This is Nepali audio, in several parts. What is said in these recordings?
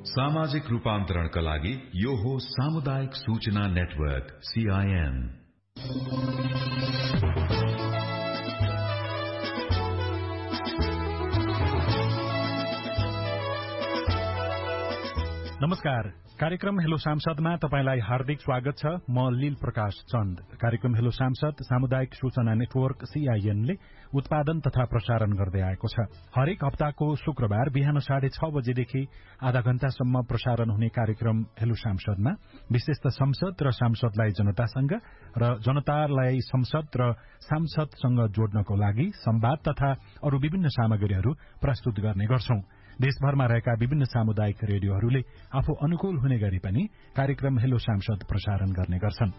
सामाजिक रूपान्तरणका लागि यो हो सामुदायिक सूचना नेटवर्क CIN। नमस्कार। कार्यक्रम हेलो सांसदमा तपाईलाई हार्दिक स्वागत छ। म लील प्रकाश चन्द। कार्यक्रम हेलो सांसद सामुदायिक सूचना नेटवर्क CIN ले उत्पादन तथा प्रसारण गर्दै आएको छ। हरेक हप्ताको शुक्रबार बिहान 6:30 बजेदेखि आधा घण्टासम्म प्रसारण हुने कार्यक्रम हेलो सांसदमा विशेषत संसद र सांसदलाई जनतासँग र जनतालाई संसद र सांसदसँग जोड्नको लागि संवाद तथा अरू विभिन्न सामग्रीहरू प्रस्तुत गर्ने गर्छौं। देशभरमा रहेका विभिन्न सामुदायिक रेडियोहरूले आफू अनुकूल हुने गरी पनि कार्यक्रम हेलो सांसद प्रसारण गर्ने गर्छन्।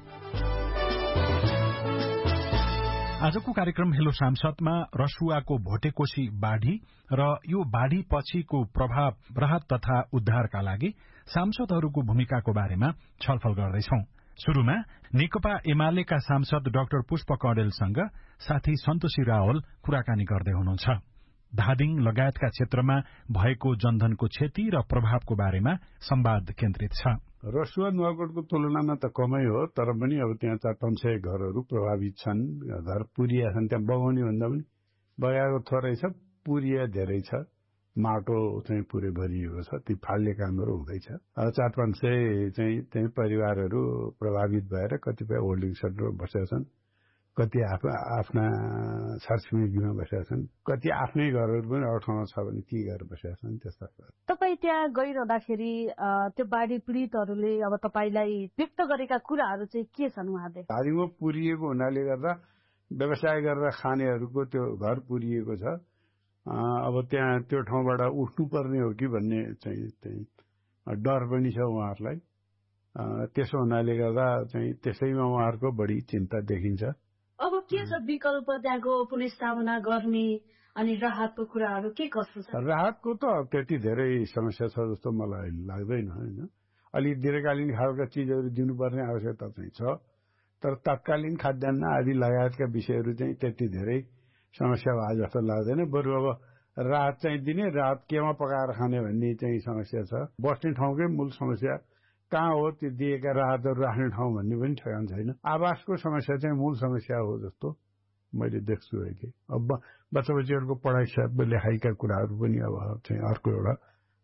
आजको कार्यक्रम हेलो सांसदमा रसुवाको भोटेकोशी बाढ़ी र यो बाढ़ी पछिको प्रभाव, राहत तथा उद्धारका लागि सांसदहरूको भूमिकाको बारेमा छलफल गर्दैछौं। शुरूमा नेकपा एमालेका सांसद डाक्टर पुष्प कँडेलसँग साथी सन्तोषी रावल कुराकानी गर्दै हुनुहुन्छ। धादिङ लगायतका क्षेत्रमा भएको जनधनको क्षति र प्रभावको बारेमा संवाद केन्द्रित छ। रसुवा नुवाकोटको तुलनामा त कमै हो, तर पनि अब त्यहाँ 400-500 घरहरू प्रभावित छन्। घर पुरिया छन्। त्यहाँ बगाउने भन्दा पनि बगाएको थोरै छ, पुरिया धेरै छ। माटो चाहिँ पुरै भरिएको छ। ती फाल्ने कामहरू हुँदैछ। 400-500 चाहिँ त्यही परिवारहरू प्रभावित भएर कतिपय होल्डिङ सेन्टरमा बसेका छन्, कति आफ्ना छरछिमेकीमा बसेका छन्, कति आफ्नै घरहरू पनि अरू ठाउँमा छ भने ती घर बसेका छन्। त्यस्ता तपाईँ त्यहाँ गइरहँदाखेरि त्यो बाढ़ी पीड़ितहरूले अब तपाईँलाई व्यक्त गरेका कुराहरू चाहिँ के छन् उहाँले? धादिङमा पुरिएको हुनाले गर्दा व्यवसाय गरेर खानेहरूको त्यो घर पुरिएको छ। अब त्यहाँ त्यो ठाउँबाट उठ्नुपर्ने हो कि भन्ने चाहिँ डर पनि छ उहाँहरूलाई। त्यसो हुनाले गर्दा चाहिँ त्यसैमा उहाँहरूको बढी चिन्ता देखिन्छ। अब के छ विकल्प त्यहाँको पुनर्स्थापना गर्ने अनि राहतको कुराहरू के कसो छ? राहतको त त्यति धेरै समस्या छ जस्तो मलाई लाग्दैन हैन। अलि दीर्घकालीन खालका चिजहरू दिनुपर्ने आवश्यकता चाहिँ छ, तर तत्कालीन खाद्यान्न आदि लगायतका विषयहरू चाहिँ त्यति धेरै समस्या भए जस्तो लाग्दैन। बरु अब राहत चाहिँ दिने, राहत केमा पकाएर खाने भन्ने चाहिँ समस्या छ। बस्ने ठाउँकै मूल समस्या कहाँ हो, त्यो दिएका राहतहरू राख्ने ठाउँ भन्ने पनि ठेगान छैन। आवासको समस्या चाहिँ मूल समस्या हो जस्तो मैले देख्छु अहिले। अब बच्चा बच्चीहरूको पढाइ लेखाइका कुराहरू पनि अब चाहिँ अर्को एउटा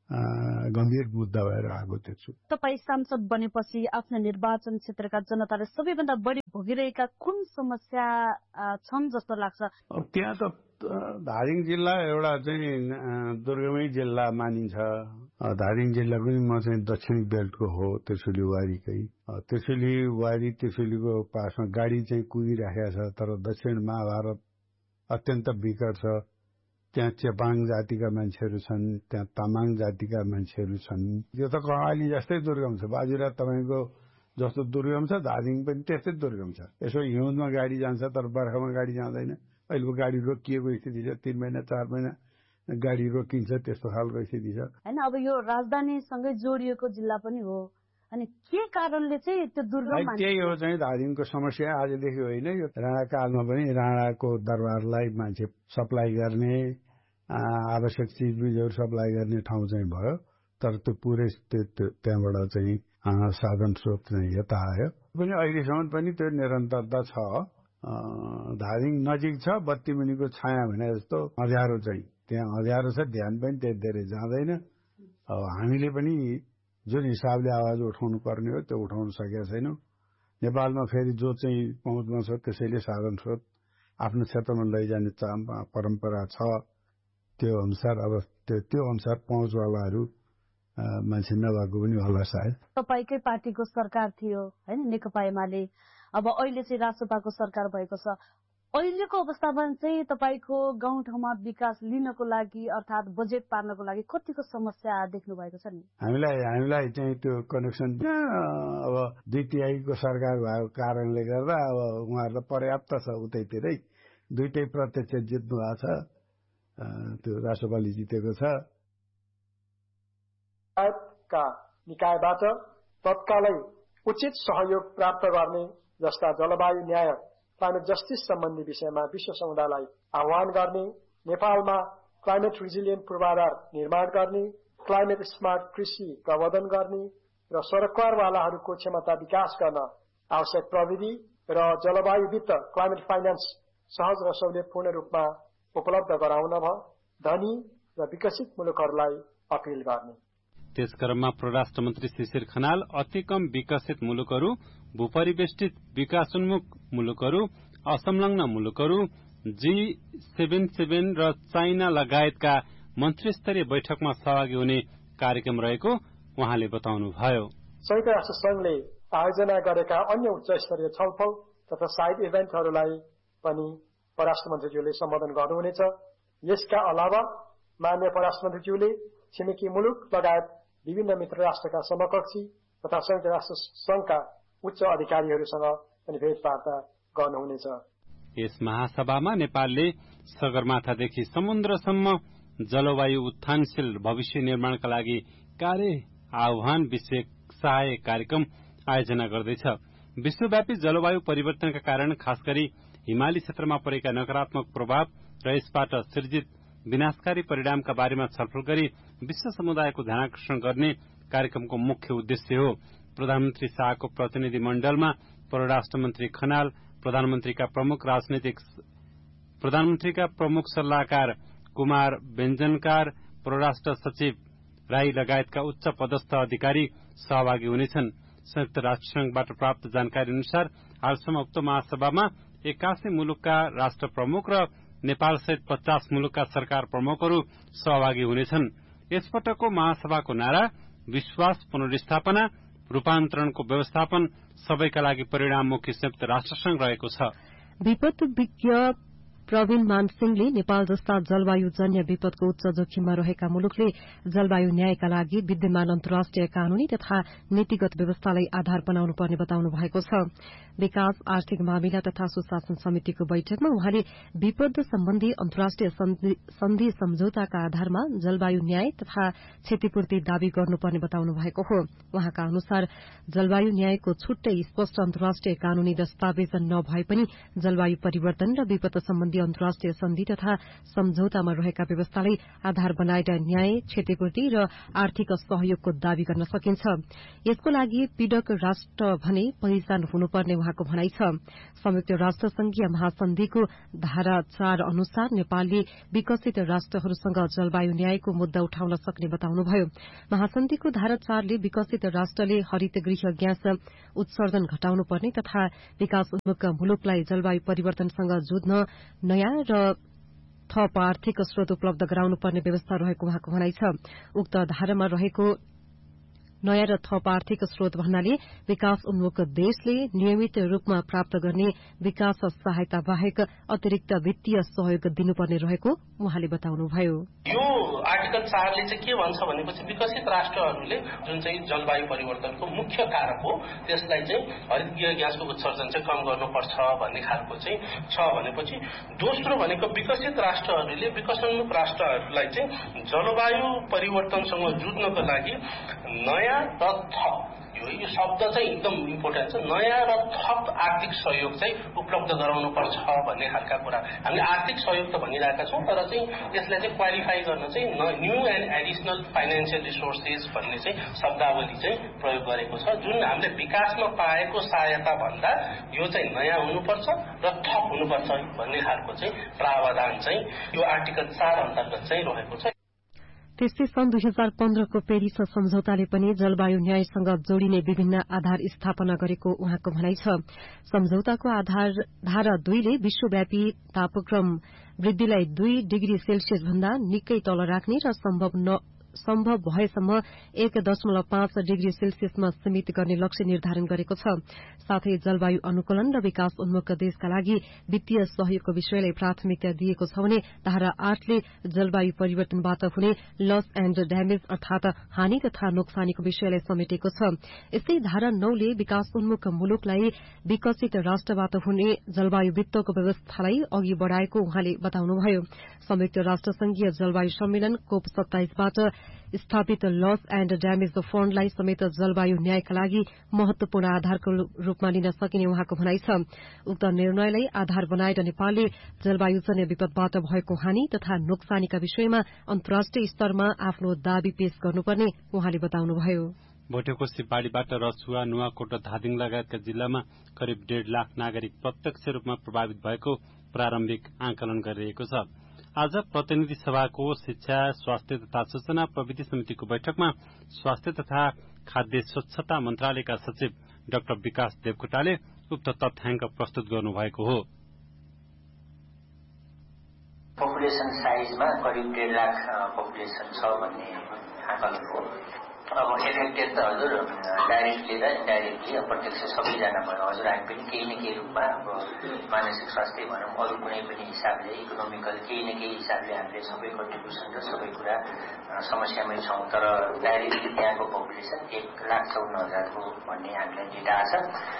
गम्भीर मुद्दा भएर आएको देख्छु। तपाईँ सांसद बनेपछि आफ्नो निर्वाचन क्षेत्रका जनताले सबैभन्दा बढी भोगिरहेका कुन समस्या छन् जस्तो लाग्छ? अब त्यहाँ त धादिङ जिल्ला एउटा चाहिँ दुर्गमै जिल्ला मानिन्छ। धादिङ जिल्ला पनि म चाहिँ दक्षिणी बेल्टको हो, त्रिशुली वारीकै। त्रिशुली वारी त्रिशुलीको पासमा गाडी चाहिँ कुदिराखेको छ, तर दक्षिण महाभारत अत्यन्त विकट छ। त्यहाँ चेपाङ जातिका मान्छेहरू छन्, त्यहाँ तामाङ जातिका मान्छेहरू छन्। यो त कर्णाली जस्तै दुर्गम छ। बाजुरा तपाईँको जस्तो दुर्गम छ, धादिङ पनि त्यस्तै दुर्गम छ। यसो हिउँदमा गाडी जान्छ तर बर्खामा गाडी जाँदैन। अहिले गाडी रोकिएको स्थिति छ, 3 महिना 4 महिना गाडी रोकिन्छ, त्यस्तो खालको स्थिति छ हैन। अब यो राजधानीसँगै जोडिएको जिल्ला पनि हो, अनि के कारणले चाहिँ त्यो दुर्गम? त्यही हो चाहिँ धादिङको समस्या। आजदेखि होइन, यो राणाकालमा पनि राणाको दरबारलाई मान्छे सप्लाई गर्ने, आवश्यक चिजबिजहरू सप्लाई गर्ने ठाउँ चाहिँ भयो, तर त्यो पुरै त्यहाँबाट चाहिँ साधन स्रोत चाहिँ यता आयो। पनि अहिलेसम्म पनि त्यो निरन्तरता छ। धादिङ नजिक छ, बत्ती मुनिको छाया भने जस्तो अँध्यारो चाहिँ त्यहाँ अँध्यारो छ, ध्यान पनि त्यति धेरै जाँदैन। अब हामीले पनि जुन हिसाबले आवाज उठाउनु पर्ने हो त्यो उठाउन सकेका छैनौँ। नेपालमा फेरि जो चाहिँ पहुँचमा छ त्यसैले साधन स्रोत आफ्नो क्षेत्रमा लैजाने परम्परा छ। त्यो अनुसार अब त्यो अनुसार पहुँचवालाहरू मान्छे नभएको पनि होला सायद। तपाईँकै पार्टीको सरकार थियो हैन, नेकपा एमाले। अब अहिले चाहिँ रासोपाको सरकार भएको छ। अहिलेको अवस्थामा चाहिँ तपाईँको गाउँठाउँमा विकास लिनको लागि अर्थात् बजेट पार्नको लागि कतिको समस्या देख्नु भएको छ नि? हामीलाई चाहिँ त्यो कनेक्सन अब 2/3 सरकार भएको कारणले गर्दा अब उहाँहरूलाई पर्याप्त छ। उतैतिरै 2टै प्रत्यक्ष जित्नु भएको छ, त्यो रासोपाले जितेको छ। का निकायबाट तत्कालै उचित सहयोग प्राप्त गर्ने जस्ता जलवायु न्याय, क्लाइमेट जस्टिस सम्बन्धी विषयमा विश्व समुदायलाई आह्वान गर्ने, नेपालमा क्लाइमेट रिजिलियन्ट पूर्वाधार निर्माण गर्ने, क्लाइमेट स्मार्ट कृषि प्रवर्धन गर्ने र सरकारवालाहरूको क्षमता विकास गर्न आवश्यक प्रविधि र जलवायु वित्त क्लाइमेट फाइनान्स सहज र सहुलियतपूर्ण रूपमा उपलब्ध गराउन धनी र विकसित मुलुकहरूलाई अपील गर्ने। त्यसक्रममा परराष्ट्र मन्त्री शिशिर खनाल अति कम विकसित मुलुकहरू, भूपरिवेष्टित विकासोन्मुख मुलुकहरू, असंलग्न मुलुकहरू, G77 र चाइना लगायतका मन्त्रीस्तरीय बैठकमा सहभागी हुने कार्यक्रम रहेको उहाँले बताउनुभयो। संयुक्त राष्ट्र संघले आयोजना गरेका अन्य उच्च स्तरीय छलफल तथा साइड इभेन्टहरूलाई पनि परराष्ट्र मन्त्रीज्यूले सम्बोधन गर्नुहुनेछ। यसका अलावा माननीय परराष्ट्र मन्त्रीज्यूले छिमेकी मुलुक लगायत विभिन्न मित्र राष्ट्रका समकक्षी तथा संयुक्त राष्ट्र संघका उच्च अधिकारीहरूसँग पनि भेटवार्ता गर्नुहुनेछ। यस महासभामा नेपालले सगरमाथादेखि समुद्रसम्म जलवायु उत्थानशील भविष्य निर्माणका लागि कार्य आह्वान विषयक सहायक कार्यक्रम आयोजना गर्दैछ। विश्वव्यापी जलवायु परिवर्तनका कारण खास गरी हिमाली क्षेत्रमा परेका नकारात्मक प्रभाव र यसबाट सृजित विनाशकारी परिणामका बारेमा छलफल गरी विश्व समुदायको ध्यानाकर्षण गर्ने कार्यक्रमको मुख्य उद्देश्य हो। प्रधानमन्त्री शाहको प्रतिनिधि मण्डलमा परराष्ट्र मन्त्री खनाल, प्रधानमन्त्रीका प्रमुख सल्लाहकार कुमार बेन्जनकार, परराष्ट्र सचिव राई लगायतका उच्च पदस्थ अधिकारी सहभागी हुनेछन्। संयुक्त राष्ट्रसंघबाट प्राप्त जानकारी अनुसार हालसम्म उक्त महासभामा 81 मुलुकका राष्ट्र प्रमुख र नेपालसहित 50 मुलुकका सरकार प्रमुखहरू सहभागी हुनेछन्। यसपटकको महासभाको नारा विश्वास, पुनर्स्थापना, रूपान्तरणको व्यवस्थापन, सबैका लागि परिणाममुखी संयुक्त राष्ट्रसंघ रहेको छ। विपद विज्ञ प्रवीण मानसिंहले नेपाल जस्ता जलवायुजन्य विपदको उच्च जोखिममा रहेका मुलुकले जलवायु न्यायका लागि विद्यमान अन्तर्राष्ट्रिय कानूनी तथा नीतिगत व्यवस्थालाई आधार बनाउनु पर्ने बताउनु भएको छ। विकास आर्थिक मामिला तथा सुशासन समितिको बैठकमा उहाँले विपद सम्बन्धी अन्तर्राष्ट्रिय सन्धि सम्झौताका आधारमा जलवायु न्याय तथा क्षतिपूर्ति दावी गर्नुपर्ने बताउनु भएको हो। उहाँका अनुसार जलवायु न्यायको छुट्टै स्पष्ट अन्तर्राष्ट्रिय कानूनी दस्तावेज नभए पनि जलवायु परिवर्तन र विपद सम्बन्धी अन्तर्राष्ट्रिय सन्धि तथा सम्झौतामा रहेका व्यवस्थालाई आधार बनाएर न्याय, क्षतिपूर्ति र आर्थिक सहयोगको दावी गर्न सकिन्छ। यसको लागि पीड़क राष्ट्र भने पहिचान हुनुपर्ने उहाँको भनाइ छ। संयुक्त राष्ट्र संघीय महासन्धिको धारा 4 अनुसार नेपालले विकसित राष्ट्रहरूसँग जलवायु न्यायको मुद्दा उठाउन सक्ने बताउनुभयो। महासन्धिको धारा 4 ले विकसित राष्ट्रले हरित गृह ग्यास उत्सर्जन घटाउनुपर्ने तथा विकासोन्मुख मुलुकलाई जलवायु परिवर्तनसँग जुझ्न नयाँ र थप आर्थिक स्रोत उपलब्ध गराउनुपर्ने व्यवस्था रहेको उहाँको भनाइ छ। उक्त धारामा रहेको नयाँ र थप आर्थिक स्रोत भन्नाले विकास उन्मुख देशले नियमित रूपमा प्राप्त गर्ने विकास सहायता बाहेक अतिरिक्त वित्तीय सहयोग दिनुपर्ने रहेको उहाँले बताउनुभयो। यो आर्टिकल 4 ले चाहिँ के भन्छ भनेपछि विकसित राष्ट्रहरूले जुन चाहिँ जलवायु परिवर्तनको मुख्य कारक हो त्यसलाई चाहिँ हरित गृह ग्यासको उत्सर्जन चाहिँ कम गर्नुपर्छ भन्ने खालको चाहिँ छ भनेपछि दोस्रो भनेको विकसित राष्ट्रहरूले विकसोन्मुख राष्ट्रहरूलाई चाहिँ जलवायु परिवर्तनसँग जुझ्नको लागि नयाँ र थप यो शब्द चाहिँ एकदम इम्पोर्टेन्ट छ। नयाँ र थप आर्थिक सहयोग चाहिँ उपलब्ध गराउनु पर्छ भन्ने खालका कुरा हामीले आर्थिक सहयोग त भनिरहेका छौँ, तर चाहिँ यसलाई चाहिँ क्वालिफाई गर्न चाहिँ new and additional financial resources भन्ने चाहिँ शब्दावली चाहिँ प्रयोग गरेको छ। जुन हामीले विकासमा पाएको सहायता भन्दा यो चाहिँ नयाँ हुनुपर्छ र थप हुनुपर्छ भन्ने खालको चाहिँ प्रावधान चाहिँ यो आर्टिकल 4 अन्तर्गत चाहिँ रहेको छ। त्यस्तै सन् 2015 को पेरिस सम्झौताले पनि जलवायु न्यायसँग जोडिने विभिन्न आधार स्थापना गरेको उहाँको भनाइ छ। सम्झौताको धारा 2 ले विश्वव्यापी तापक्रम वृद्धिलाई 2 डिग्री सेल्सियस भन्दा निकै तल राख्ने र सम्भव भएसम्म 1.5 डिग्री सेल्सियसमा सीमित गर्ने लक्ष्य निर्धारण गरेको छ। साथै जलवायु अनुकूलन र विकास उन्मुख देशका लागि वित्तीय सहयोगको विषयलाई प्राथमिकता दिएको छ भने धारा 8 ले जलवायु परिवर्तनबाट हुने लस एण्ड ड्यामेज अर्थात हानि तथा नोक्सानीको विषयलाई समेटेको छ। यस्तै धारा 9 ले विकास उन्मुख मुलुकलाई विकसित राष्ट्रबाट हुने जलवायु वित्तको व्यवस्थालाई अघि बढ़ाएको उहाँले बताउनुभयो। संयुक्त राष्ट्र संघीय जलवायु सम्मेलन COP27 बाट स्थापित लस एण्ड ड्यामेज फण्डलाई समेत जलवायु न्यायका लागि महत्वपूर्ण आधारको रूपमा लिन सकिने उहाँको भनाइ छ। उक्त निर्णयलाई आधार बनाएर नेपालले जलवायुजन्य विपदबाट भएको हानि तथा नोक्सानीका विषयमा अन्तर्राष्ट्रिय स्तरमा आफ्नो दावी पेश गर्नुपर्ने उहाँले बताउनुभयो। भोटेकोशी बाढ़ीबाट रसुवा, नुवाकोट र धादिङ लगायतका जिल्लामा करिब 1.5 लाख नागरिक प्रत्यक्ष रूपमा प्रभावित भएको प्रारम्भिक आंकलन गरिरहेको छ। आज प्रतिनिधि सभाको शिक्षा, स्वास्थ्य तथा सूचना प्रविधि समितिको बैठकमा स्वास्थ्य तथा खाद्य स्वच्छता मन्त्रालयका सचिव डाक्टर विकास देवकोटाले उक्त तथ्याङ्क प्रस्तुत गर्नुभएको हो। पपुलेसन साइजमा करिब 1.5 लाख पपुलेसन छ भन्ने आकलन हो। अब एफेक्टेड त हजुर डाइरेक्टली र इन्डाइरेक्टली प्रत्यक्ष सबैजना भनौँ हजुर हामी पनि केही न केही रूपमा अब मानसिक स्वास्थ्य भनौँ अरू कुनै पनि हिसाबले इकोनोमिकल केही न केही हिसाबले हामीले सबै कन्ट्रिब्युसन र सबै कुरा समस्यामै छौँ। तर डाइरेक्टली त्यहाँको पपुलेसन 1,54,000 हो भन्ने हामीलाई डेटा छ।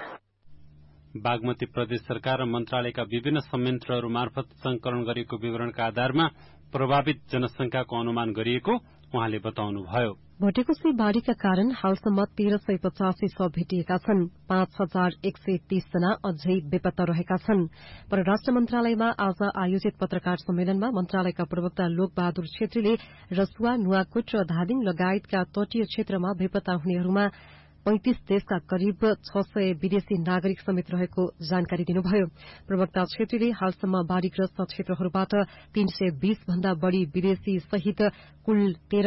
बागमती प्रदेश सरकार र मन्त्रालयका विभिन्न संयन्त्रहरू मार्फत संकलन गरिएको विवरणका आधारमा प्रभावित जनसंख्याको अनुमान गरिएको उहाँले बताउनुभयो। भोटेकोशी बाढ़ीका कारण हालसम्म 1385 शव भेटिएका छन्। 5130 जना अझै बेपत्ता रहेका छन्। परराष्ट्र मन्त्रालयमा आज आयोजित पत्रकार सम्मेलनमा मन्त्रालयका प्रवक्ता लोकबहादुर छेत्रीले रसुवा, नुवाकोट र धादिङ लगायतका तटीय क्षेत्रमा बेपत्ता हुनेहरूमा 35 देशका करिब 600 विदेशी नागरिक समेत रहेको जानकारी दिनुभयो। प्रवक्ता छेत्रीले हालसम्म बाढ़ीग्रस्त क्षेत्रहरूबाट 320 भन्दा बढ़ी विदेशी सहित कुल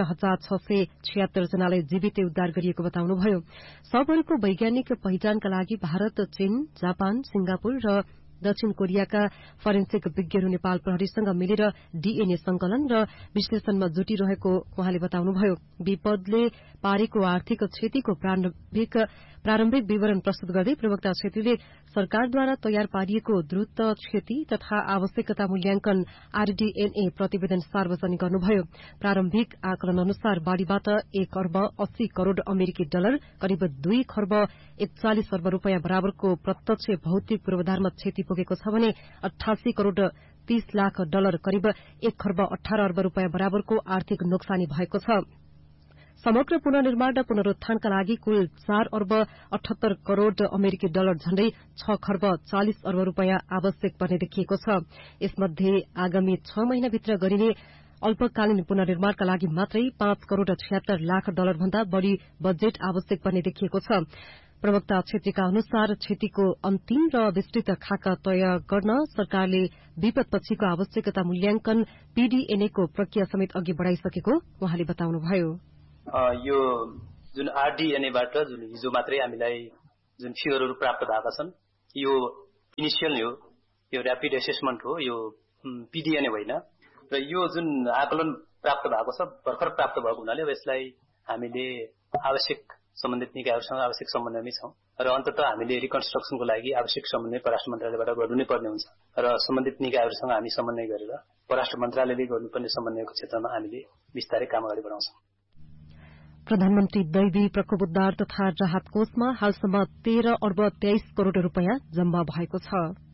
13,676 जनालाई जीवितै उद्धार गरिएको बताउनुभयो। शवहरूको वैज्ञानिक पहिचानका लागि भारत, चीन, जापान, सिंगापुर र दक्षिण कोरियाका फरेन्सिक विज्ञहरू नेपाल प्रहरीसँग मिलेर डीएनए संकलन र विश्लेषणमा जुटिरहेको उहाँले बताउनुभयो। विपदले पारेको आर्थिक क्षतिको प्रारम्भिक विवरण प्रस्तुत गर्दै प्रवक्ता छेत्रीले सरकारद्वारा तयार पारिएको द्रुत क्षति तथा आवश्यकता मूल्याङ्कन आरडीएनए प्रतिवेदन सार्वजनिक गर्नुभयो। प्रारम्भिक आकलन अनुसार बाढ़ीबाट 1 अर्ब 80 करोड़ अमेरिकी डलर करिब 2 खर्ब 41 अर्ब रूपियाँ बराबरको प्रत्यक्ष भौतिक पूर्वाधारमा क्षति पुगेको छ भने 88 करोड़ 30 लाख डलर करिब 1 खर्ब 18 अर्ब रूपियाँ बराबरको आर्थिक नोक्सानी भएको छ। समग्र पुनर्निर्माण र पुनरुत्थानका लागि कुल 4 अर्ब 78 करोड़ अमेरिकी डलर झण्डै 6 खर्ब 40 अर्ब रूपियाँ आवश्यक पर्ने देखिएको छ। यसमध्ये आगामी 6 महिनाभित्र गरिने अल्पकालीन पुनर्निर्माणका लागि मात्रै 5 करोड़ 76 लाख डलर भन्दा बढ़ी बजेट आवश्यक पर्ने देखिएको छ। प्रवक्ता छेत्रीका अनुसार क्षतिको अन्तिम र विस्तृत खाका तय गर्न सरकारले विपदपछिको आवश्यकता मूल्याङ्कन पीडीएनएको प्रक्रिया समेत अघि बढ़ाइसकेको उहाँले बताउनुभयो। यो जुन आरडीएनएबाट जुन हिजो मात्रै हामीलाई जुन फिगरहरू प्राप्त भएका छन् यो इनिशियल हो, यो र्यापिड एसेसमेन्ट हो, यो पीडीएनए होइन। र यो जुन आकलन प्राप्त भएको छ भर्खर प्राप्त भएको हुनाले यसलाई हामीले आवश्यक सम्बन्धित निकायहरूसँग आवश्यक समन्वयमै छौं र अन्ततः हामीले रिकन्स्ट्रक्सनको लागि आवश्यक समन्वय परराष्ट्र मन्त्रालयबाट गर्नु नै पर्ने हुन्छ र सम्बन्धित निकायहरूसँग हामी समन्वय गरेर परराष्ट्र मन्त्रालयले गर्नुपर्ने समन्वयको क्षेत्रमा हामीले विस्तारै काम अगाडि बढाउँछौं। प्रधानमन्त्री दैवी प्रकोप उद्धार तथा राहत कोषमा हालसम्म 13 अर्ब 23 करोड़ रूपियाँ जम्मा भएको छ।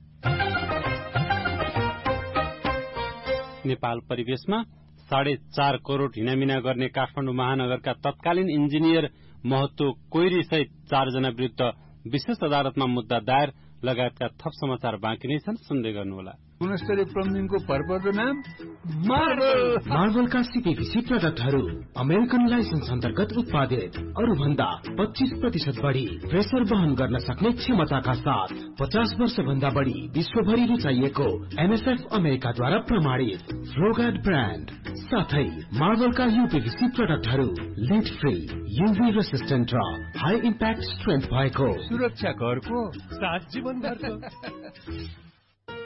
नेपाल परिवेशमा 4.5 करोड़ हिनामिना गर्ने काठमाडौँ महानगरका तत्कालीन इन्जिनियर महतो कोइरी सहित 4 जना विरूद्ध विशेष अदालतमा मुद्दा दायर लगायतका थप समाचार बाँकी नै छन्, सुन्दै गर्नुहोला। गुणस्तरीय प्लम्बिङको भरपर्दो नाम मार्बल। मार्बलका सीपीवीसी प्रडक्टहरू अमेरिकन लाइसेन्स अन्तर्गत उत्पादित, अरूभन्दा 25% बढ़ी प्रेसर वहन गर्न सक्ने क्षमताका साथ 50 वर्ष भन्दा बढ़ी विश्वभरि रुचाइएको एमएसएफ अमेरिकाद्वारा प्रमाणित फ्लोगार्ड ब्रान्ड साथै मार्बलका यूपीवीसी प्रडक्टहरू लिड फ्री, यूभी रेसिस्टेन्ट र हाई इम्प्याक्ट स्ट्रेन्थ भएको, सुरक्षा घरको साथ जीवन भरको।